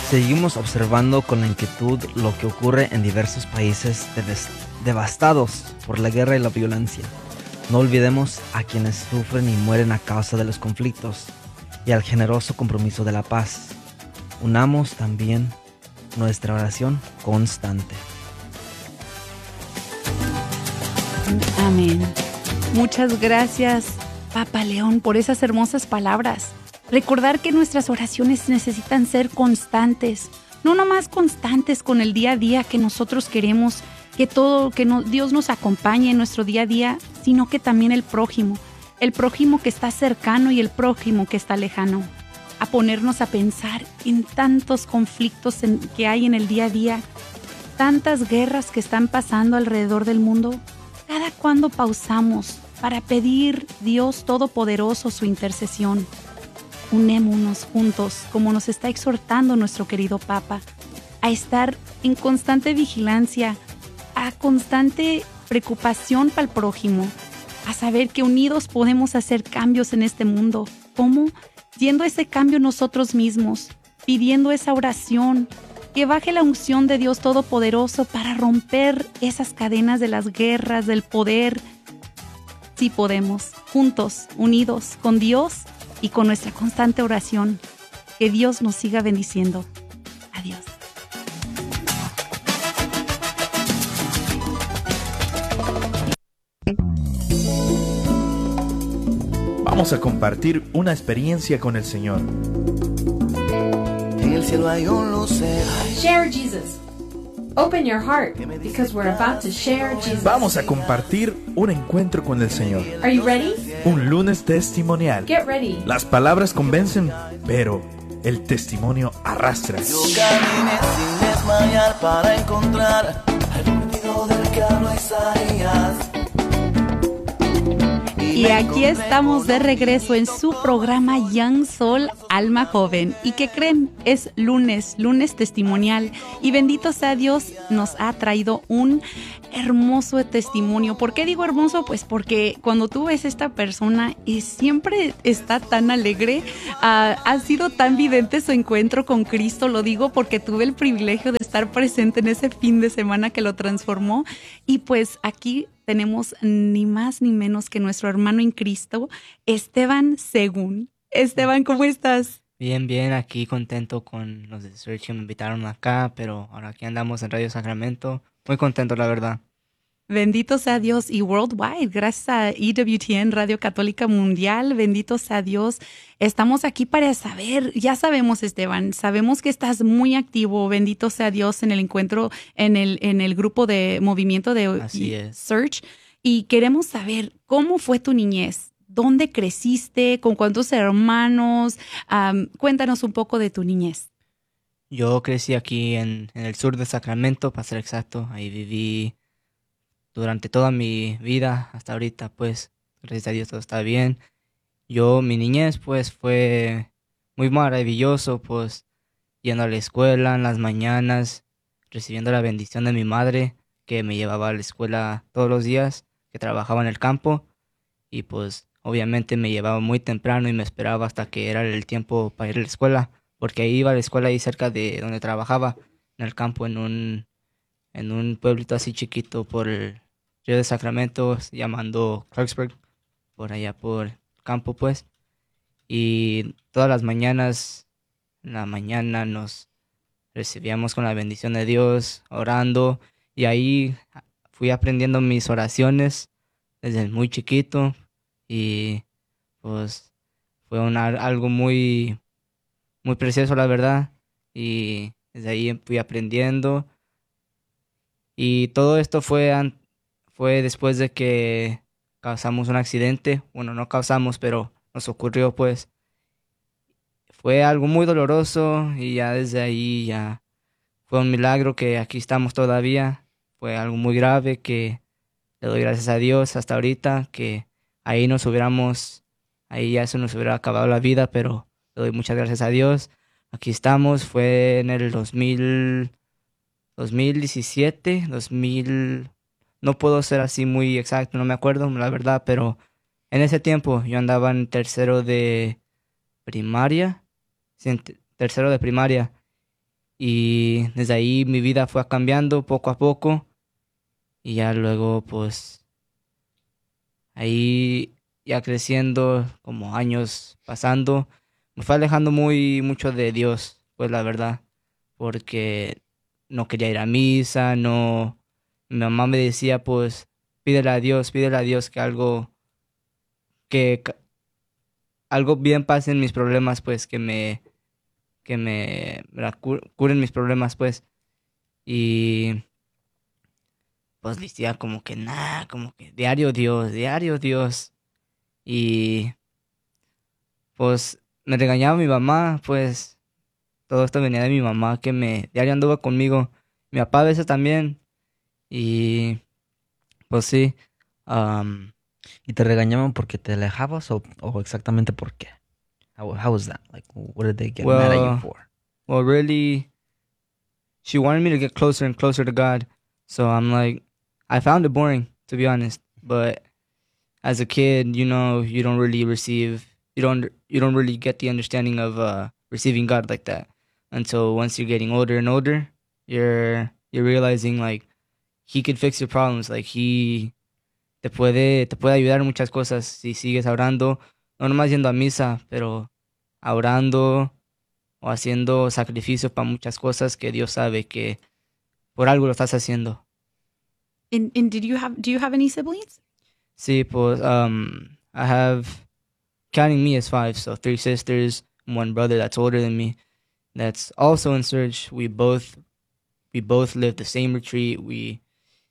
Seguimos observando con la inquietud lo que ocurre en diversos países devastados por la guerra y la violencia. No olvidemos a quienes sufren y mueren a causa de los conflictos y al generoso compromiso de la paz. Unamos también nuestra oración constante. Amén. Muchas gracias, Papa León, por esas hermosas palabras. Recordar que nuestras oraciones necesitan ser constantes, no nomás constantes con el día a día que nosotros queremos, Dios nos acompañe en nuestro día a día, sino que también el prójimo que está cercano y el prójimo que está lejano. A ponernos a pensar en tantos conflictos que hay en el día a día, tantas guerras que están pasando alrededor del mundo. ¿Cada cuándo pausamos para pedir Dios Todopoderoso su intercesión? Unémonos juntos, como nos está exhortando nuestro querido Papa, a estar en constante vigilancia, a constante preocupación para el prójimo, a saber que unidos podemos hacer cambios en este mundo. ¿Cómo? Yendo ese cambio nosotros mismos, pidiendo esa oración, que baje la unción de Dios Todopoderoso para romper esas cadenas de las guerras, del poder. Sí podemos, juntos, unidos con Dios y con nuestra constante oración. Que Dios nos siga bendiciendo. Adiós. Vamos a compartir una experiencia con el Señor. En el cielo hay un lucero. Share Jesus. Open your heart because we're about to share Jesus. Vamos a compartir un encuentro con el Señor. Are you ready? Un lunes testimonial. Get ready. Las palabras convencen, pero el testimonio arrastra. Yo caminé sin desmayar para encontrar al perdido del que habló Isaías. Y aquí estamos de regreso en su programa Young Soul, Alma Joven. ¿Y qué creen? Es lunes testimonial. Y bendito sea Dios, nos ha traído un hermoso testimonio. ¿Por qué digo hermoso? Pues porque cuando tú ves a esta persona y siempre está tan alegre, ha sido tan vidente su encuentro con Cristo. Lo digo porque tuve el privilegio de estar presente en ese fin de semana que lo transformó. Y pues aquí tenemos ni más ni menos que nuestro hermano en Cristo, Esteban Según. Esteban, ¿cómo estás? Bien, aquí contento con los de Search que me invitaron acá, pero ahora aquí andamos en Radio Sacramento. Muy contento, la verdad. Bendito sea Dios y worldwide, gracias a EWTN, Radio Católica Mundial, bendito sea Dios. Estamos aquí para saber, ya sabemos Esteban, sabemos que estás muy activo, bendito sea Dios en el encuentro, en el grupo de movimiento de Search. Y queremos saber cómo fue tu niñez, dónde creciste, con cuántos hermanos, cuéntanos un poco de tu niñez. Yo crecí aquí en el sur de Sacramento, para ser exacto, ahí viví durante toda mi vida hasta ahorita, pues, gracias a Dios todo está bien. Mi niñez, pues, fue muy maravilloso, pues, yendo a la escuela en las mañanas, recibiendo la bendición de mi madre, que me llevaba a la escuela todos los días, que trabajaba en el campo, y pues, obviamente me llevaba muy temprano y me esperaba hasta que era el tiempo para ir a la escuela, porque ahí iba a la escuela ahí cerca de donde trabajaba, en el campo, en un pueblito así chiquito por el río de Sacramento, llamando Clarksburg, por allá por el campo, pues. Y todas las mañanas, en la mañana nos recibíamos con la bendición de Dios, orando, y ahí fui aprendiendo mis oraciones desde muy chiquito, y pues fue algo muy, muy precioso, la verdad, y desde ahí fui aprendiendo. Y todo esto fue después de que causamos un accidente. Bueno, no causamos, pero nos ocurrió, pues. Fue algo muy doloroso y ya desde ahí ya fue un milagro que aquí estamos todavía. Fue algo muy grave que le doy gracias a Dios hasta ahorita, que ahí ya se nos hubiera acabado la vida, pero le doy muchas gracias a Dios. Aquí estamos, fue en el 2017, no puedo ser así muy exacto, no me acuerdo la verdad, pero en ese tiempo yo andaba en tercero de primaria, Y desde ahí mi vida fue cambiando poco a poco. Y ya luego, pues, ahí ya creciendo, como años pasando, me fue alejando mucho de Dios, pues la verdad, porque no quería ir a misa, no, mi mamá me decía, pues, pídele a Dios que algo bien pase en mis problemas, pues, ¿verdad? Curen mis problemas, pues, y pues decía como que nada, como que diario Dios, y pues me regañaba mi mamá, pues, todo esto venía de mi mamá, que diario anduvo conmigo, mi papá a veces también, y pues sí, um, ¿Y te regañaban porque te alejabas o exactamente por qué? How was that? Like, what did they get mad at you well, for? well, really, she wanted me to get closer and closer to God, so I'm like, I found it boring, to be honest, but as a kid, you don't really you don't really get the understanding of receiving God like that until once you're getting older and older, you're realizing like he could fix your problems, like he te puede ayudar en muchas cosas si sigues orando, no nomás yendo a misa, pero orando o haciendo sacrificios para muchas cosas que Dios sabe que por algo lo estás haciendo. And do you have any siblings? Sí, pues I have, counting me as 5, so 3 sisters, 1 brother that's older than me, that's also in search. We both live the same retreat. We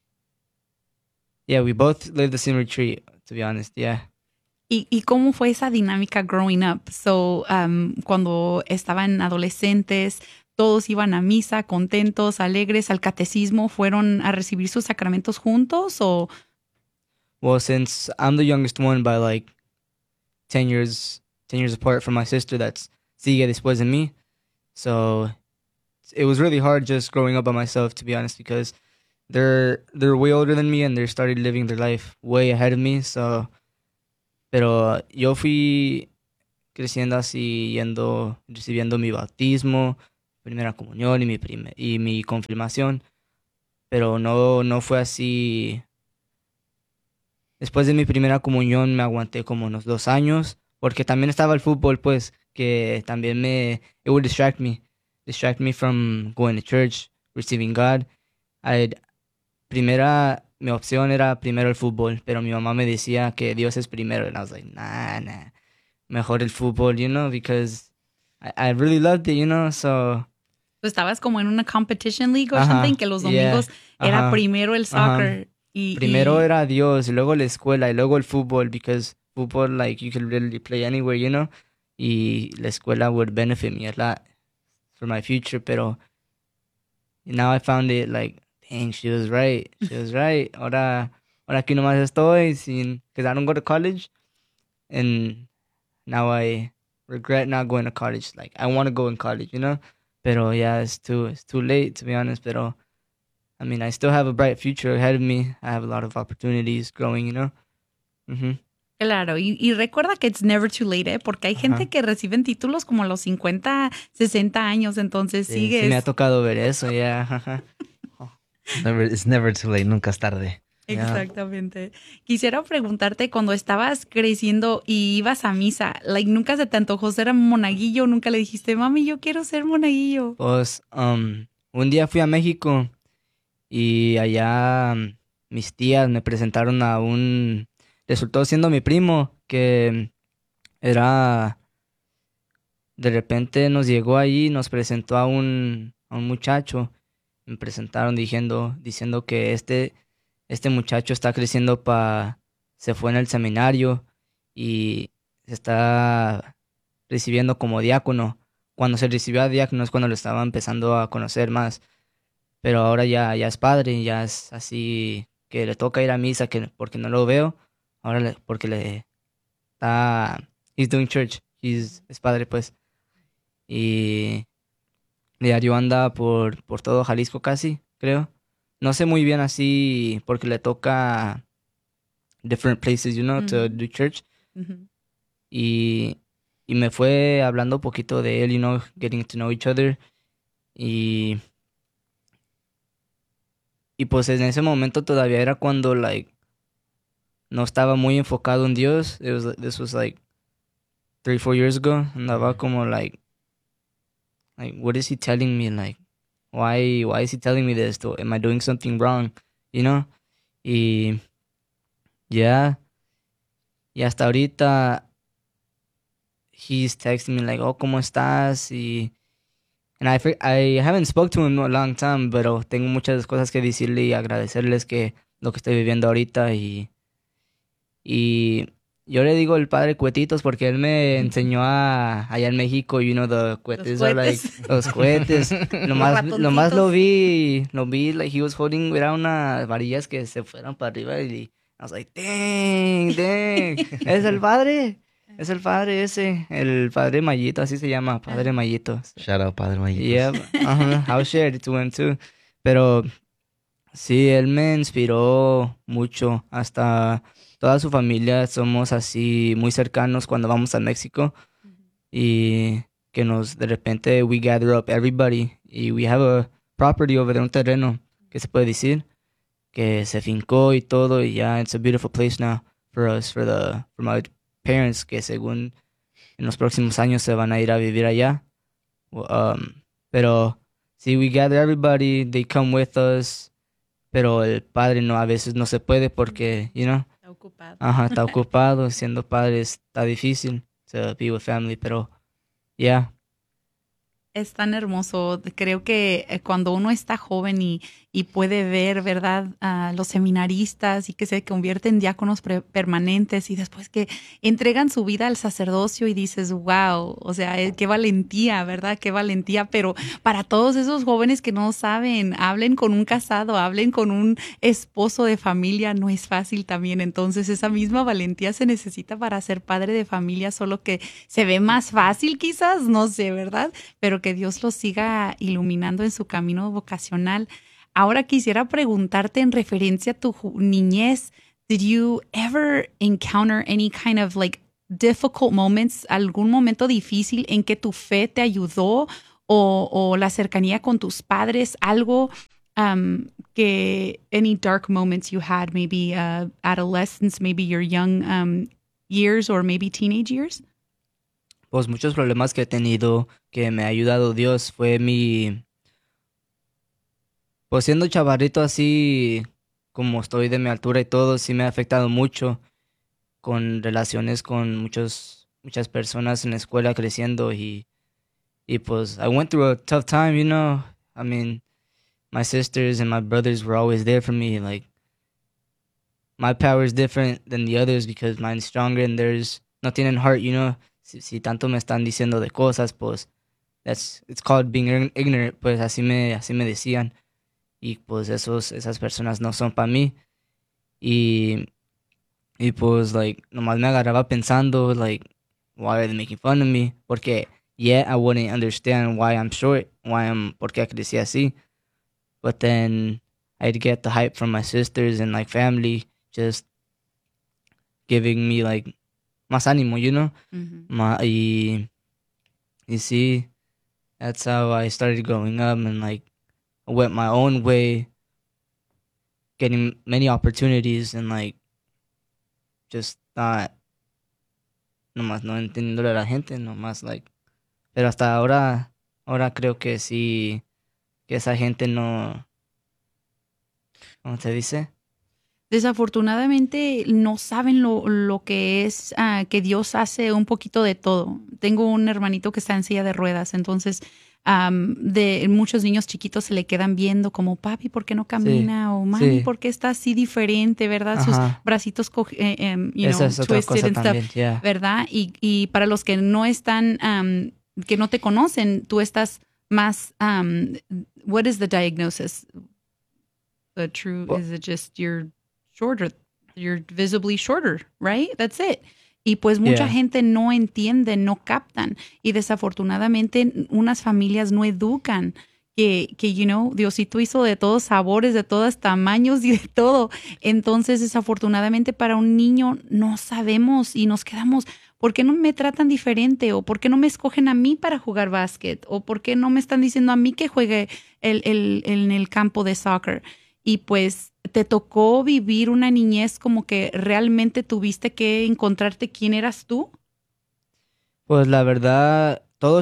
both live the same retreat, to be honest, yeah. ¿Y cómo fue esa dinámica growing up? So, cuando estaban adolescentes, todos iban a misa, contentos, alegres, al catecismo, ¿fueron a recibir sus sacramentos juntos o? Well, since I'm the youngest one by like 10 years apart from my sister that's sigue después de mí, so it was really hard just growing up by myself, to be honest, because they're way older than me and they started living their life way ahead of me, so pero yo fui creciendo así, recibiendo mi bautismo, primera comunión y mi confirmación, pero no fue así. Después de mi primera comunión me aguanté como unos 2 años, porque también estaba el fútbol, pues, que también it would distract me from going to church, receiving God. Mi opción era primero el fútbol, pero mi mamá me decía que Dios es primero, and I was like, nah, mejor el fútbol, because I really loved it, so. Estabas como en una competition league o Ajá, something, que los domingos era ajá, primero el soccer. Primero era Dios, y luego la escuela, y luego el fútbol, because football, like, you could literally play anywhere, y la escuela would benefit me a lot for my future, pero now I found it, like, dang, she was right. Ahora aquí nomás estoy, because I don't go to college, and now I regret not going to college. Like, I want to go in college, pero yeah, it's too late, to be honest, pero I mean, I still have a bright future ahead of me. I have a lot of opportunities growing, Mm-hmm. Claro, y recuerda que it's never too late, ¿eh? Porque hay gente que reciben títulos como a los 50, 60 años, entonces sigues. Sí, me ha tocado ver eso, ya. It's never too late, nunca es tarde. Exactamente. Quisiera preguntarte, cuando estabas creciendo y ibas a misa, like, ¿nunca se te antojó ser monaguillo? ¿Nunca le dijiste, mami, yo quiero ser monaguillo? Pues, un día fui a México y allá mis tías me presentaron resultó siendo mi primo, que era, de repente nos llegó ahí, nos presentó a un muchacho, me presentaron diciendo que este muchacho está creciendo se fue en el seminario y se está recibiendo como diácono. Cuando se recibió a diácono es cuando lo estaba empezando a conocer más, pero ahora ya es padre, ya es así que le toca ir a misa porque no lo veo, ahora porque he's doing church, es padre, pues, y diario anda por todo Jalisco casi, creo. No sé muy bien así porque le toca different places, to do church. Ujú. Y me fue hablando un poquito de él, getting to know each other. Y, y pues en ese momento todavía era cuando, like, no estaba muy enfocado en Dios. This was like 3-4 years ago. Andaba como like, what is he telling me? Like, why is he telling me this? Am I doing something wrong? You know? Y ya, y hasta ahorita, he's texting me like, oh, ¿cómo estás? And I haven't spoke to him in a long time, pero tengo muchas cosas que decirle y agradecerles que lo que estoy viviendo ahorita y yo le digo el padre Cuetitos porque él me enseñó allá en México, the cohetes are like los cohetes. Nomás lo vi, like he was holding, era unas varillas que se fueron para arriba y I was like, dang, es el padre ese, el padre Mayito, así se llama, padre Mayito. Shout out, Padre Mayito. Yeah, I'll share it to him too. Pero sí, él me inspiró mucho, hasta toda su familia somos así muy cercanos cuando vamos a México y que de repente we gather up everybody y we have a property over there, un terreno que se puede decir que se fincó y todo y ya it's a beautiful place now for us, for my parents que según en los próximos años se van a ir a vivir allá. Pero sí, we gather everybody, they come with us, pero el padre a veces no se puede porque, Está ocupado. Está ocupado, siendo padre está difícil to be with family, pero yeah. Es tan hermoso. Creo que cuando uno está joven y puede ver, ¿verdad?, a los seminaristas y que se convierten en diáconos permanentes y después que entregan su vida al sacerdocio y dices, wow, o sea, qué valentía, ¿verdad? Qué valentía. Pero para todos esos jóvenes que no saben, hablen con un casado, hablen con un esposo de familia, no es fácil también. Entonces esa misma valentía se necesita para ser padre de familia, solo que se ve más fácil quizás, no sé, ¿verdad? Pero que Dios los siga iluminando en su camino vocacional. Ahora quisiera preguntarte en referencia a tu niñez, did you ever encounter any kind of like difficult moments, algún momento difícil en que tu fe te ayudó o la cercanía con tus padres, algo que any dark moments you had, maybe adolescence, maybe your young years or maybe teenage years? Pues muchos problemas que he tenido que me ha ayudado Dios fue pues siendo chavarrito así como estoy de mi altura y todo, sí me ha afectado mucho con relaciones con muchas personas en la escuela creciendo y pues I went through a tough time, I mean, my sisters and my brothers were always there for me, like my power is different than the others because mine's stronger and theirs no tienen heart, Si tanto me están diciendo de cosas, pues it's called being ignorant, pues así me decían. Y pues esas personas no son para mí. Y pues like nomás me agarraba pensando like why are they making fun of me? Porque I wouldn't understand why I'm short, por qué crecí así. But then I'd get the hype from my sisters and like family just giving me like más ánimo, Mm-hmm. Y sí, that's how I started growing up and like I went my own way, getting many opportunities and like just nomás no entendiéndole a la gente, nomás like, pero hasta ahora creo que sí, que esa gente no, ¿cómo se dice? Desafortunadamente no saben lo que es que Dios hace un poquito de todo. Tengo un hermanito que está en silla de ruedas, entonces de muchos niños chiquitos se le quedan viendo como papi, ¿por qué no camina? Sí, o mami, sí. ¿por qué está así diferente? ¿Verdad? Sus bracitos Esa es otra twisted cosa and también, stuff, yeah. ¿verdad? Y para los que no están, que no te conocen, tú estás más, what is the diagnosis? The true, is it just you're visibly shorter, right? That's it. Y pues mucha gente no entiende, no captan. Y desafortunadamente unas familias no educan que Diosito hizo de todos sabores, de todos tamaños y de todo. Entonces, desafortunadamente para un niño no sabemos y nos quedamos, ¿por qué no me tratan diferente? ¿O por qué no me escogen a mí para jugar básquet? ¿O por qué no me están diciendo a mí que juegue en el campo de soccer? Y pues te tocó vivir una niñez como que realmente tuviste que encontrarte quién eras tú. Pues la verdad,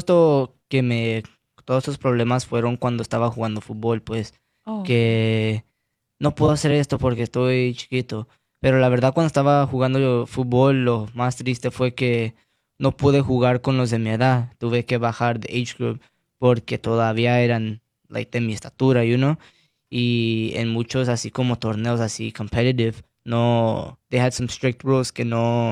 todos estos problemas fueron cuando estaba jugando fútbol, pues, Oh, que no puedo hacer esto porque estoy chiquito. Pero la verdad, cuando estaba jugando yo fútbol, lo más triste fue que no pude jugar con los de mi edad. Tuve que bajar de age group porque todavía eran, like, de mi estatura, y en muchos así como torneos así competitive, no, they had some strict rules que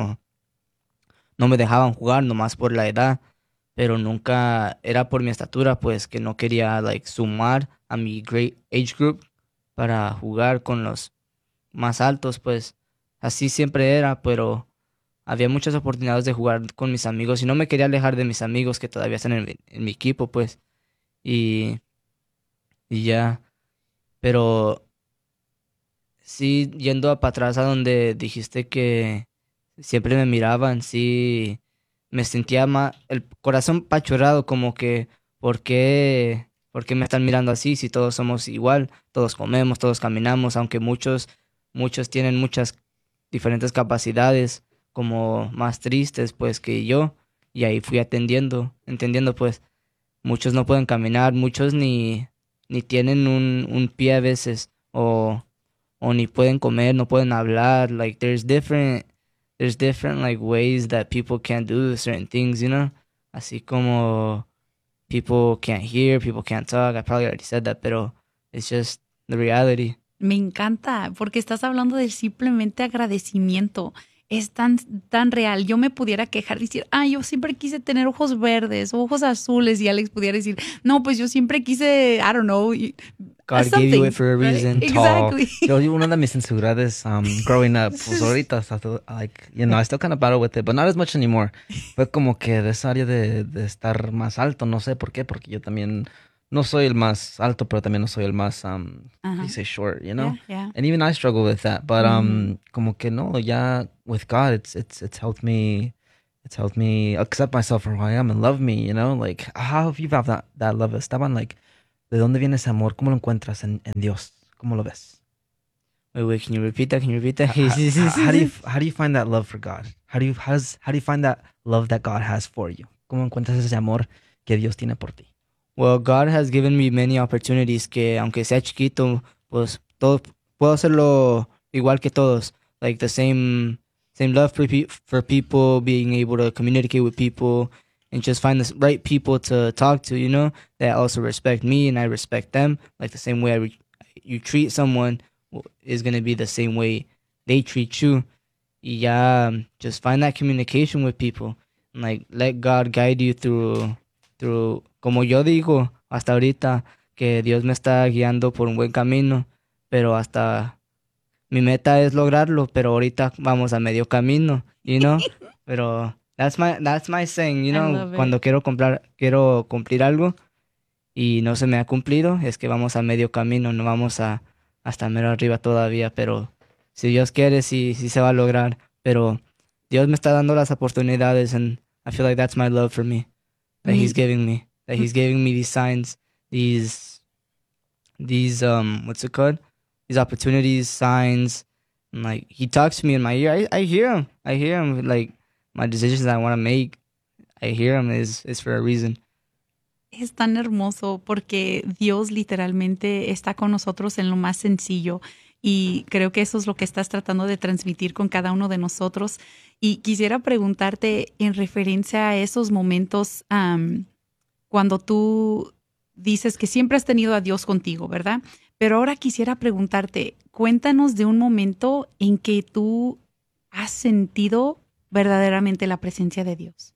no me dejaban jugar nomás por la edad, pero nunca era por mi estatura, pues que no quería like sumar a mi great age group para jugar con los más altos, pues así siempre era, pero había muchas oportunidades de jugar con mis amigos y no me quería alejar de mis amigos que todavía están en mi equipo, pues, y, y ya, pero sí, yendo para atrás a donde dijiste que siempre me miraban, sí, me sentía más, el corazón pachorrado, como que, ¿por qué me están mirando así si todos somos igual? Todos comemos, todos caminamos, aunque muchos tienen muchas diferentes capacidades, como más tristes, pues, que yo, y ahí fui entendiendo, pues, muchos no pueden caminar, muchos ni tienen un pie a veces, o ni pueden comer, no pueden hablar, like, there's different like ways that people can't do certain things, Así como people can't hear, people can't talk. I probably already said that, pero it's just the reality. me encanta porque estás hablando del simplemente agradecimiento. Es tan, tan real. Yo me pudiera quejar y decir, yo siempre quise tener ojos verdes o ojos azules, y Alex pudiera decir, no, pues yo siempre quise, I don't know, God gave you it for a reason. Right? Exactly. Yo, una de mis inseguridades growing up, pues ahorita, like, I still kind of battle with it, but not as much anymore. Fue como que de esa área de estar más alto, no sé por qué, porque yo también no soy el más alto, pero también no soy el más, how do you say, short, Yeah. And even I struggle with that, but como que no, ya with God, it's helped me accept myself for who I am and love me, like how have you found that love? Esteban, like, ¿de dónde viene ese amor? ¿Cómo lo encuentras en Dios? ¿Cómo lo ves? Wait, can you repeat that? How do you find that love for God? How do you find that love that God has for you? ¿Cómo encuentras ese amor que Dios tiene por ti? Well, God has given me many opportunities que aunque sea chiquito, pues puedo hacerlo igual que todos. Like the same love for people, being able to communicate with people, and just find the right people to talk to, that also respect me and I respect them. Like the same way you treat someone is going to be the same way they treat you. Y ya, just find that communication with people. And like, let God guide you through, como yo digo hasta ahorita, que Dios me está guiando por un buen camino, pero hasta mi meta es lograrlo, pero ahorita vamos a medio camino, Pero that's my saying, I love it. Cuando quiero cumplir algo y no se me ha cumplido, es que vamos a medio camino, no vamos hasta mero arriba todavía, pero si Dios quiere, sí se va a lograr. Pero Dios me está dando las oportunidades, and I feel like that's my love for me, that He's giving me these signs, these what's it called? These opportunities, signs, and like He talks to me in my ear. I hear him, like my decisions I want to make. I hear Him is for a reason. Es tan hermoso porque Dios literalmente está con nosotros en lo más sencillo, y creo que eso es lo que estás tratando de transmitir con cada uno de nosotros. Y quisiera preguntarte en referencia a esos momentos cuando tú dices que siempre has tenido a Dios contigo, ¿verdad? Pero ahora quisiera preguntarte, cuéntanos de un momento en que tú has sentido verdaderamente la presencia de Dios.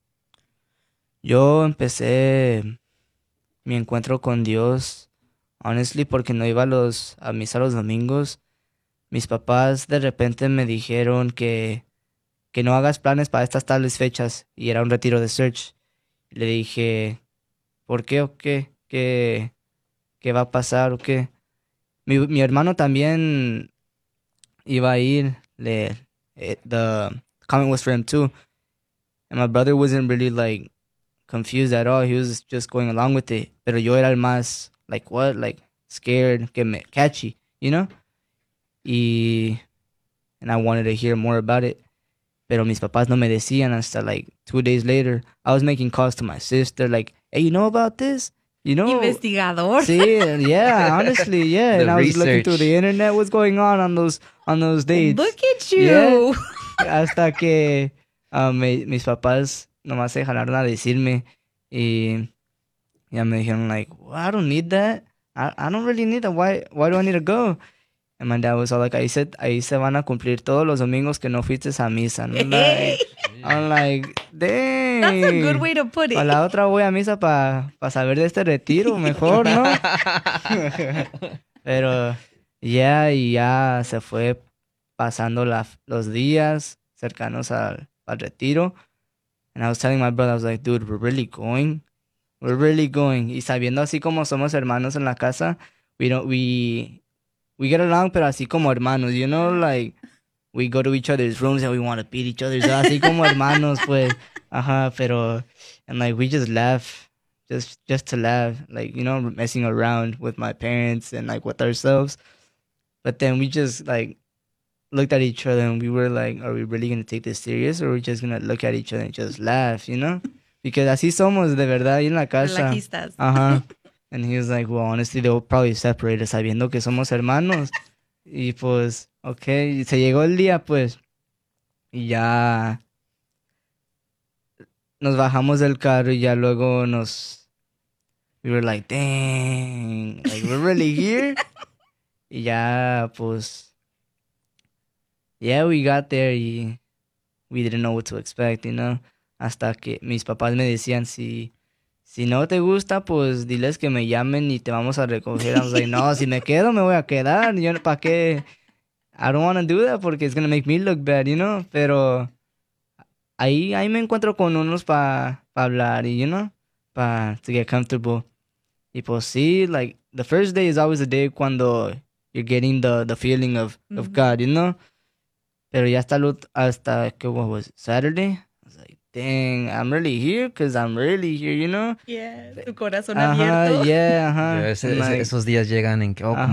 Yo empecé mi encuentro con Dios, honestly, porque no iba a misa los domingos. Mis papás de repente me dijeron que no hagas planes para estas tales fechas, y era un retiro de Search. Le dije, ¿por qué o qué? ¿Qué va a pasar o qué? Mi hermano también iba a ir. The comment was for him too. And my brother wasn't really like confused at all. He was just going along with it. Pero yo era el más like what? Like scared, catchy, you know? And I wanted to hear more about it. Pero mis papás no me decían hasta like 2 days later. I was making calls to my sister like, hey, you know about this? You know? Investigador. Sí, yeah, honestly, yeah. The And I was looking research. through the internet, what's going on those dates. Look at you. Yeah. Hasta que mis papás nomás se jalaron a decirme y ya me dijeron like, well, I don't need that. I don't really need that. Why do I need to go? And my dad was all like, ahí se van a cumplir todos los domingos que no fuiste a misa. And I'm like, dang. That's a good way to put it. A la otra voy a misa para saber de este retiro mejor, ¿no? Pero y ya se fue pasando los días cercanos al retiro. And I was telling my brother, I was like, dude, we're really going. We're really going. Y sabiendo así como somos hermanos en la casa, we get along, pero así como hermanos, you know, like, we go to each other's rooms and we want to beat each other. Así como hermanos, pues. Ajá, pero, and like, we just laugh, just to laugh, like, you know, messing around with my parents and like with ourselves. But then we just like looked at each other and we were like, are we really going to take this serious or are we just going to look at each other and just laugh, you know? Because así somos de verdad ahí en la casa. Relajistas. Ajá. And he was like, well, honestly, they'll probably separate us sabiendo que somos hermanos. Y pues, okay, y se llegó el día, pues. Y ya nos bajamos del carro y ya luego we were like, dang, like, we're really here. Y ya, pues, yeah, we got there y we didn't know what to expect, you know. Hasta que mis papás me decían, si no te gusta, pues diles que me llamen y te vamos a recoger. I was like, no, si me quedo, me voy a quedar. Yo, ¿para qué? I don't want to do that porque it's going to make me look bad, you know. Pero ahí me encuentro con unos para hablar y, you know, to get comfortable. Y pues sí, like, the first day is always the day cuando you're getting the feeling of God, you know. Pero ya hasta que what was it, Saturday? I was like, dang, I'm really here because I'm really here, you know. Yeah, tu corazón Ajá, abierto. yeah, ajá. Yeah, esos días llegan en que, oh,